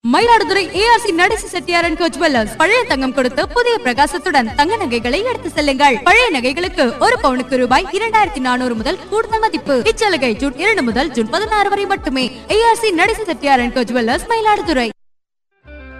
Mayiladuthurai ARC நடேசி Chettiar and go jewellers. பழைய தங்கம் கொடுத்து புதிய பிரகாசத்துடன் தங்க நகைகளை எடுத்து செல்லுங்கள். பழைய நகைகளுக்கு ஒரு பவுனுக்கு ரூபாய் 2400 முதல் கூடுதல் மதிப்பு. இச்சலுகை ஜூன் 2 முதல் ஜூன் 16 வரை மட்டுமே. ARC நடேசி Chettiar and go jewellers, Mayiladuthurai.